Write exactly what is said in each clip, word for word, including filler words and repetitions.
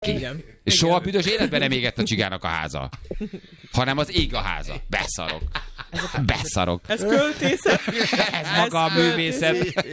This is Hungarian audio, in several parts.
Igen. És soha büdös életben nem égett a csigának a háza. Hanem az ég a háza. Beszarok. Beszarok. Ez költészet. Ez maga a művészet.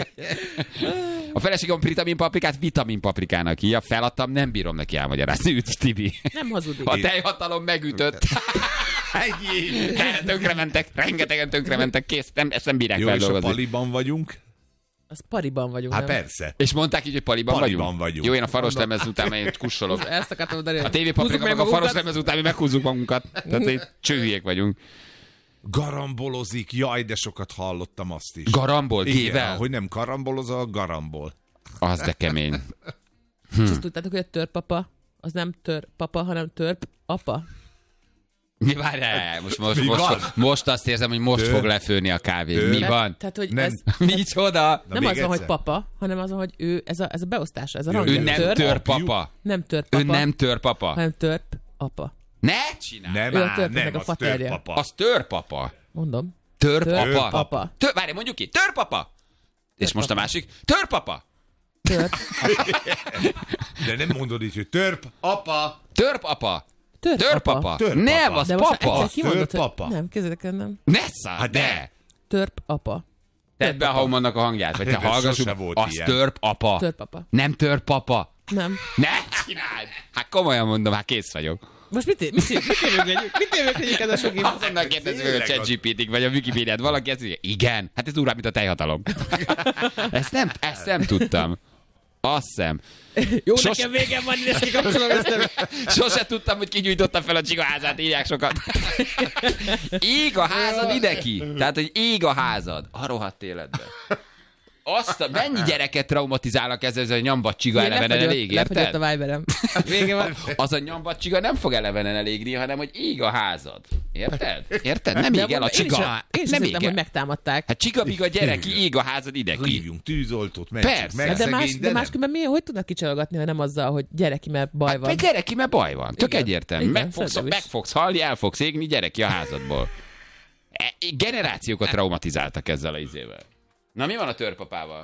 A feleségem vitaminpaprikát vitaminpaprikának hívja. Feladtam, nem bírom neki elmagyarázni. Üdv, Tibi. Nem hazudik. A tejhatalom megütött. Ennyi. Tönkrementek, rengetegen tönkrementek, kész. Nem, ezt nem bírják Jó, és a feldolgozni. paliban vagyunk? Az pariban vagyunk. Hát nem? persze. És mondták így, hogy paliban, Paliban vagyunk? vagyunk. Jó, én a faros lemez után én kussolok. Ezt akartam mondani. A tévépaprika meg a faros lemez után mi meghúzzuk magunkat. Tehát így csőhülyék vagyunk. Garambolozik, jaj, de sokat hallottam azt is. Garambol, Igen, gével? hogy nem karambolozol, garambol. Az de kemény. Hm. És azt tudtátok, hogy a törpapa, az nem törpapa, hanem törp apa? Mi várjál? Most, most, Mi most, van? most azt érzem, hogy most Tör. fog lefőni a kávé. Tör. Mi Tehát- van? Tehát, hogy Nem. ez Micsoda? Na, nem még az van, hogy egyszer. papa, hanem az van, hogy ő, ez a, ez a beosztása, ez a Ő rangja. Ő nem Törp, törpapa. nem törpapa, Ő nem törpapa. hanem törp apa. Ne csinálj! Nem, Ő a ám, törpnek nem, a az faterja. törpapa. Az törpapa. Mondom. Törpapa. Törpapa. Tör, várj, mondjuk ki. Törpapa. És most a másik. Törpapa. Törp. De nem mondod így, hogy törp, apa. Törpapa. Törp Törpapa. apa. Törpapa. Nem, az De most papa. egyszer kimondod, hogy... Törpapa. Nem, kezdek el, nem. Ne száll, Hát de. de. Törp apa. Tedd be a Haumannak a hangját, vagy te Hát, de hallgassuk. sose volt Az ilyen. törp apa. Törp apa. Nem törp papa. Nem. Ne csináld! Hát komolyan mondom, hát kész vagyok. Most mit, mit, mit, mit érőgegyük? Mit érőgegyük ez a sok info? Azonnal kérdezzük meg a Tényleg az. ChatGPT-t, vagy a Wikipédiát, valaki ezt mondja, igen, hát ez durvább, mint a tejhatalom. ezt, nem, ezt nem tudtam. Azt hiszem. Jó, Sos- nekem végem van, ezt kikapcsolom, ezt nem. Sose tudtam, hogy kigyújtotta fel a csigaházát, írják sokat. Ég a házad ide ki. Tehát, hogy ég a házad. A rohadt életben. Azt a, mennyi gyereket traumatizálnak ezzel, ez a nyambat csiga elevenen elég, Lefagyott érted? a Viberem. Vége van. Az a nyambat csiga nem fog elevenen elégni, hanem, hogy ég a házad. Érted? Érted? Nem De ég el a én is- csiga. Én is Nem hittem, ég hogy el. megtámadták. Hát csiga-biga gyerek, ég a házad ide ki. Hívjunk tűzoltót, mentsük Persze. meg, De, más, szegény, de másképpen mi, hogy tudnak kicsalogatni, ha nem azzal, hogy gyereki, mert baj van? Mert gyereki, mert baj van. Tök Igen. egyértelmű. Igen, Meg fogsz, szerintem is. meg fogsz halni, el fogsz égni, gyereki a házadból. E, generációkat traumatizáltak ezzel a izével. Na mi van a törpapával?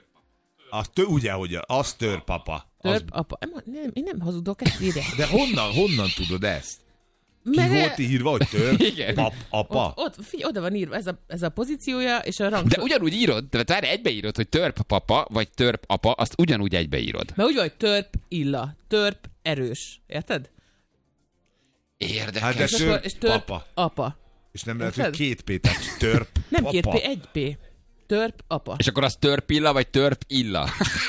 Az tő, ugye, hogy az törpapa. Az, Törp apa. Nem, nem, én nem hazudok, ezt írják. de honnan, honnan tudod ezt? Ki Mert- volt írva, hogy törp, Igen. pap, apa? Ott, ott, figyelj, oda van írva, ez a, ez a pozíciója, és a rang. De ugyanúgy írod, tehát várj, egybeírod, hogy törp papa, vagy törp apa, azt ugyanúgy egybeírod. Mert úgy van, hogy törp illa, törp erős. Érted? Érdekes. Hát de És, törp, akkor, és törp papa. apa. És nem lehet, Érted? hogy két P, tehát törp, Nem apa. két P, egy P. Törp apa. És akkor az törp illa, vagy törp illa?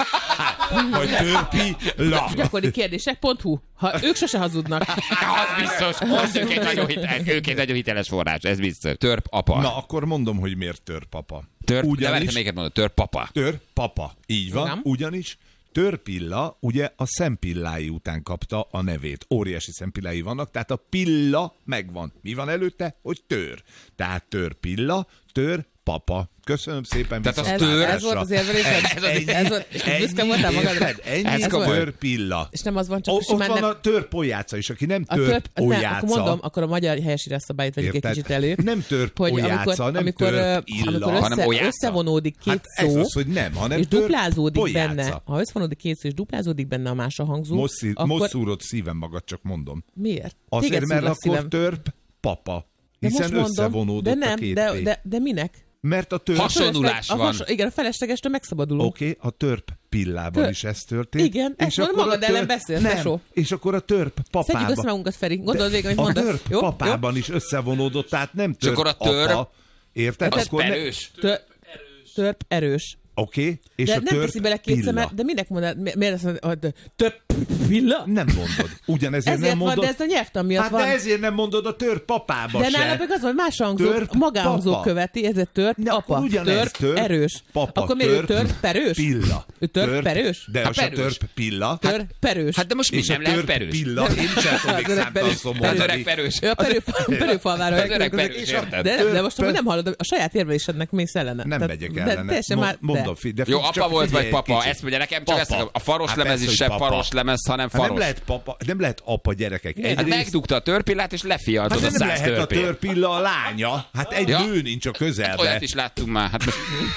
Vagy törpi, la. Gyakori kérdések pont hu. Ha ők sose hazudnak. Az biztos. Az ők egy nagyon hiteles, ők egy nagyon hiteles forrás, ez biztos. Törp apa. Na, akkor mondom, hogy miért törpapa. Törp, de ugyanis, várj, melyiket mondod, törp papa. törpapa. Így van, Igen. ugyanis törpilla ugye a szempillái után kapta a nevét. Óriási szempillái vannak, tehát a pilla megvan. Mi van előtte? Hogy tör. Tehát törpilla, tör papa. Köszönöm szépen. Tehát az Ez, tör- ez volt az érvelésed? Ez az- Ez volt, és büszke voltál magadra? Érted? Ennyi Ez komoly. törpilla. És nem az van, csak O, ott simán van nem... a törpolyáca is, aki nem A törp, nem, törpolyáca. akkor mondom, akkor a magyar helyesírás szabályt vegyük egy Érted? kicsit elő. Nem törp hogy olyáca, amikor, nem amikor, törp ö, illa, amikor hanem össze, olyáca. összevonódik két Hát ez szó, az, hogy nem, hanem és törp duplázódik polyáca. benne, ha összevonódik két szó, és duplázódik benne a más a hangzó, Most, szí- akkor most szúrod szívem magad, csak mondom. miért? Azért, Téged mert szúrlak akkor szívem. törp papa. De Hiszen most mondom, összevonódott de nem, a két de, P. de, de minek? Mert a törp... Hasonlulás a van. has, igen, a feleslegestől megszabadulunk. Oké, okay, a törp pillában Tör- is ez történt. Igen, ezt mondom, akkor a magad ellen beszélsz, nem, tesó. és akkor a törp Szedjük össze papában... magunkat, Feri. Gondold végig, amit a mondasz. törp Jó? papában is összevonódott, tehát nem törp akkor a törp- apa. Érted? Az Akkor ne- perős. Tör, törp erős. Oké, okay, és De a nem törp teszi bele kétszer, pilla. mert, de minek mondod, mi- miért azt mondod, hogy törp villa? Nem mondod. Ugyanezért Ezért nem van, mondod. de ez a nyelvtan miatt Hát van. de ezért nem mondod a törp papába De se. nála meg az, hogy más hangzó, Törp magánhangzó papa. követi, ezért törp Na, apa, akkor ugyanez, törp, törp erős. papa, Akkor miért ő törp törp perős? Pilla. Ő törp perős? De Hát az a perős. törp pilla. Törp perős. Hát de most mi és a nem lehet törp perős? pilla. Én sem tudnék Az öreg számtalan perős. Az szomorúan. öreg perős. Ő a perő, perőfalvára. Az öreg perős, érted? De, de most amúgy nem hallod, a saját érvelésednek mész ellene. Nem Tehát- megyek de ellene. teljesen Mo- már, Mondom, de. fi- de Jó, fi- apa csak volt, figyelj vagy egy papa? kicsit. Ezt mondja nekem, csak Papa. ezt a faros Hát lemez persze, is hogy se papa. faros lemez, hanem Hát nem faros. lehet papa, nem lehet apa gyerekek. Hát Egyrészt, megdugta a törpillát, és lefialtod hát a nem száz lehet a törpét. törpilla a lánya. Hát egy Ja. nő nincs a közelbe. Olyat is láttunk már. Hát most...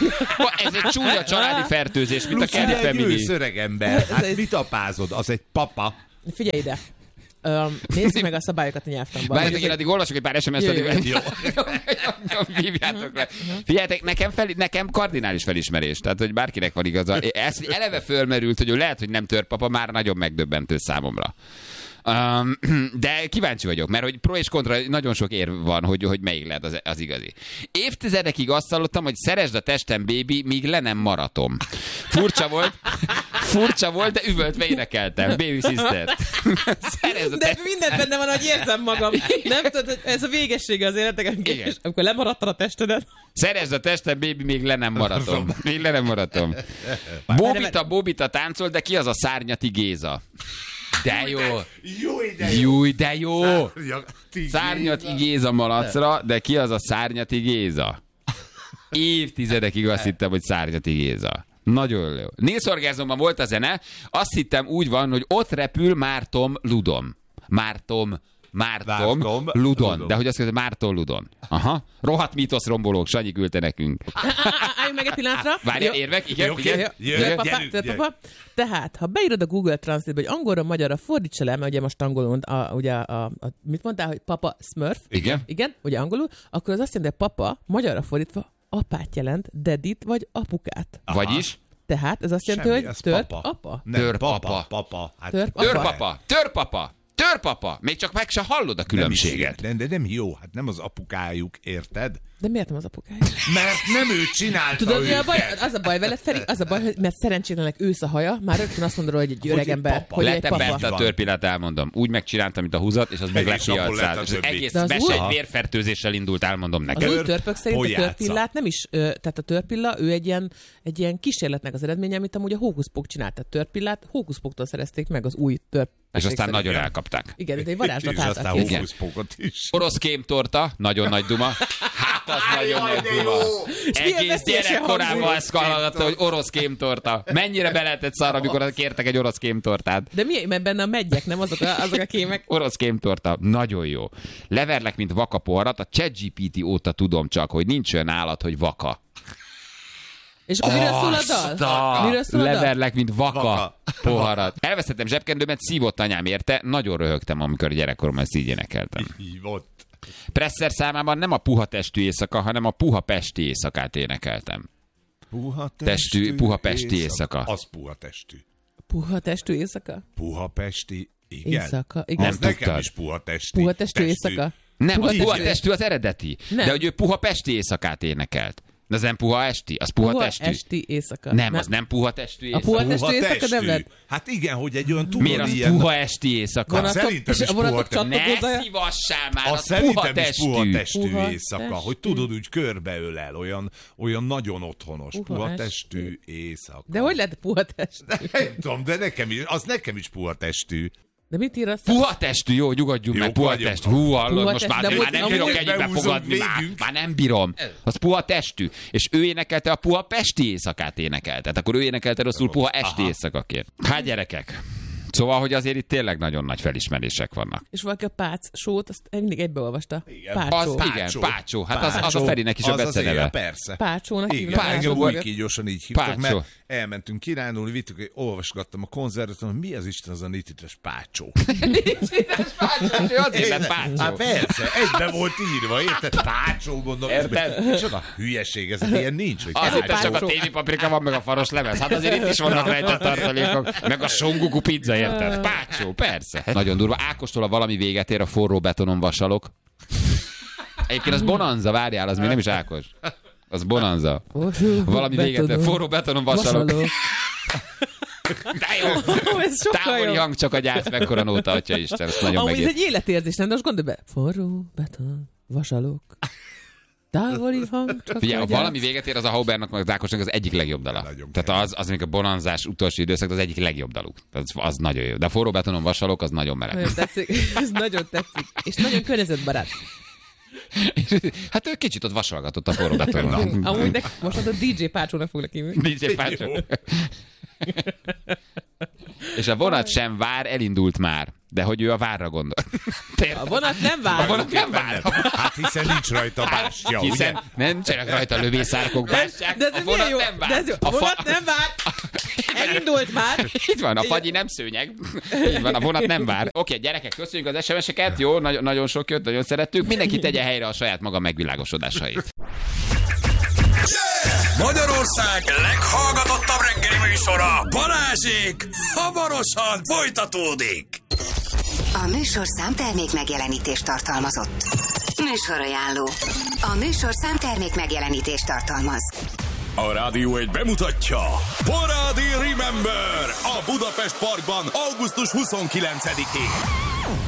Ez egy csúnya családi fertőzés, mint a Plusz Kelly ugye egy Family. ősz öreg ember. Hát mit apázod? Az egy papa. Figyelj ide. Um, nézzük meg a szabályokat a nyelvtanban. Várjátok, én addig olvasok egy pár es em es-t, addig jó. Hívjátok le. Figyeljetek, nekem, fel, nekem kardinális felismerés, tehát, hogy bárkinek van igaza. Ez eleve fölmerült, hogy ő lehet, hogy nem törpapa, már nagyon megdöbbentő számomra. Um, de kíváncsi vagyok, mert hogy pro és kontra nagyon sok érv van, hogy, hogy melyik lehet az, az igazi. Évtizedekig azt hallottam, hogy szeresd a testem, baby, míg le nem maratom. Furcsa volt, furcsa volt, de üvöltve énekeltem. Baby sister. De te... mindent benne van, hogy érzem magam. Nem tudod, hogy ez a végessége az életek, és amikor lemaradtad a testedet. Szeresd a testem, baby, még le nem maratom. Még le nem maratom. Bóbita, Bóbita táncol, de ki az a Szárnyati Géza? De jó. Júj, de jó. Szárnyati Géza malacra, de ki az a Szárnyati Géza? Évtizedekig azt hittem, hogy Szárnyati Géza. Nagyon jó. Nils Orgázomban volt a zene, azt hittem úgy van, hogy ott repül Márton Ludon. Márton Márton Ludon. Ludon. De hogy azt mondja, Márton Ludon. Aha. Rohadt mítosz rombolók, Sanyi küldte nekünk. Álljunk meg egy pillanatra. Várja, érvek? Igen, jó, igen. Jö, papa. Tehát, ha beírod a Google Translate-be, hogy angolra, magyarra fordítsa le, mert ugye most angolul, a, ugye a, a, mit mondtál, hogy papa Smurf? Igen. Igen, ugye angolul, akkor az azt jelenti, hogy papa, magyarra fordítva, apát jelent, dadit vagy apukát. Aha. Vagyis? Tehát ez azt jelenti, Semmi, hogy ez tört papa. apa. Nem, Törpapa. papa. papa. Hát, Törp- Törpapa. Törpapa. Törpapa. Még csak meg se hallod a különbséget. Nem, de nem jó, hát nem az apukájuk, érted? De miért nem az apukája? Mert nem ő csinálta Tudod, mi a őket. baj? Az a baj veled, Feri, az a baj, hogy mert szerencsétlenek ősz a haja, már rögtön azt mondod, hogy egy öreg egy ember, papa. hogy egy Lettem papa. bent a törpillát, elmondom. Úgy megcsináltam, mint a húzat, és az meg És abból lett lekialcált. a És az többi. egész De az vese új- egy vérfertőzéssel indult, elmondom Az neked. új Tört törpök szerint a pojáca. törpillát nem is, ö, tehát a törpilla, ő egy ilyen, egy ilyen kísérletnek az eredménye, amit amúgy a hókuszpók csinált. A törpillát hókuszpóktól szerezték meg az új törp. És aztán nagyon elkapták. Igen, de egy varázslat És aztán által. Igen. hókuszpókot is. Orosz kémtorta, nagyon nagy duma. Hát az nagyon nagy duma. milyen Egész veszélyesen gyerekkorában hangzik. ezt hallgatta, hogy orosz kémtorta. Mennyire be lehetett szarra, amikor kértek egy orosz kémtortát. De mi, mert benne a megyek, nem azok a, azok a kémek? Orosz kémtorta, nagyon jó. Leverlek, mint vaka poharat, a ChatGPT óta tudom csak, hogy nincs olyan állat, hogy vaka. És akkor miről szól a dal? Miről szól a dal? Leverlek, mint vaka, Vaka. poharat. Elvesztettem zsebkendőmet, szívott anyám érte, nagyon röhögtem, amikor gyerekkoromban ezt így énekeltem. Hívott. Presser számában nem a puha testű éjszaka, hanem a puha pesti éjszakát énekeltem. Puha Testű, puha pesti éjszaka. Az puha testű. Puha testű éjszaka? Puha pesti, igen. Éjszaka, igen. Az Nem nekem tudtad. is puha testű. Puha testű éjszaka? Nem, Puha az puha testű. testű az eredeti. Nem. De hogy ő puha pesti éjszakát énekelt. De az nem puha esti, az puha, Puha testű. esti éjszaka. Nem, az nem puha testű A éjszaka. puha testű éjszaka nem lehet. Hát igen, hogy egy olyan tudod Miért az ilyen... puha esti éjszaka? Vonatok, szerintem és is a vonatok puha testű. Ne csatlakozája. szívassál már, Az az puha szerintem is puha testű. testű Puha éjszaka, testű. hogy tudod, úgy körbeölel, olyan, olyan nagyon otthonos. Puha Puha testű. testű éjszaka. De hogy lehet puha testű? Nem tudom, de nekem is, az nekem is puha testű. De mit ír azt? Puha testű, jó, nyugodjunk Jó, meg, puha vagyunk. testű. Hú, hallod, Puha most testű, már, de már most nem amúgy bírok is egyikbe behúzom fogadni, már, végünk. már nem bírom. Az puha testű. És ő énekelte a puha pesti éjszakát énekelt. Tehát akkor ő énekelte rosszul puha esti Aha. éjszakaként. Hát gyerekek. Szóval, hogy azért itt tényleg nagyon nagy felismerések vannak. És valaki a pác sót, azt mindig egybeolvasta. Igen. Pácsó. Az, igen, Pácsó. Hát az, az a Ferinek is a Az az beceneve. éjjel, persze. Pácsónak Igen, hívnak. engem Pácsó. úgy kígyósan így hívtak, Pácsó. mert elmentünk kirándulni, vittük, olvasgattam a konzervet, hogy mi az Isten az a nitites Pácsó. Pácsó, azért lett Pácsó. Hát persze, egybe volt írva, érted? Pácsó, mondom. Érted? Csak a hülyeség, ez ilyen nincs, hogy Azért Pácsó. csak a tévipaprika van, meg a faros lemez. Hát azért itt is vannak rejtett tartalékok. Meg a songuku pizza, érted? Pácsó, persze. Nagyon durva. Ákostól a valami véget ér, a forró betonon vasalok. Egyébként az Bonanza, várjál, az még nem is Ákos. Az Bonanza. Valami véget ér, forró betonon vasalok. Vasaló. De jó. Ó, ez sokkal Távoli jobb. hang csak a gyász, mekkora nóta, atya Isten, ezt nagyon Amúgy ez megért. egy életérzés, nem? De most gondolj be. Forró, beton, vasalok. Távoli hang, csak Figyelj, ha a gyász. valami véget ér, az a Haubernak, meg az Ákosnak az egyik legjobb dala. Nagyon Tehát az, az, amikor a bonanzás utolsó időszak, az egyik legjobb daluk. Az, az nagyon jó. De a forró betonon vasalok, az nagyon meleg. Nagyon tetszik. Ez nagyon tetszik. És nagyon környezetbarát. Hát ő kicsit ott vasalgatott a forró betonon. Amúgy nek, most a dé dzsé Pácsónak foglak hívni. dé dzsé Pácsó. És a vonat sem vár, elindult már. De hogy ő a várra gondol. A vonat nem vár. A vonat nem vár. Hát hiszen nincs rajta bástya, Hiszen ugye? nem csak rajta lövészárkok bástyák, De ez a milyen vonat jó. nem vár. De ez jó. A A vonat fa- nem vár. Elindult már. Itt van, a fagyi nem szőnyeg. Így van, a vonat nem vár. Oké, gyerekek, köszönjük az es em es-eket. Jó, nagyon, nagyon sok jött, nagyon szerettük. Mindenki tegye helyre a saját maga megvilágosodásait. Magyarország leghallgatottabb reggeli műsora, Balázsék, hamarosan folytatódik. A műsorszám termék megjelenítést tartalmazott. Műsorajánló. A műsorszám termék megjelenítést tartalmaz. A Rádió egy bemutatja Parádi Remember a Budapest Parkban augusztus huszonkilencedikén.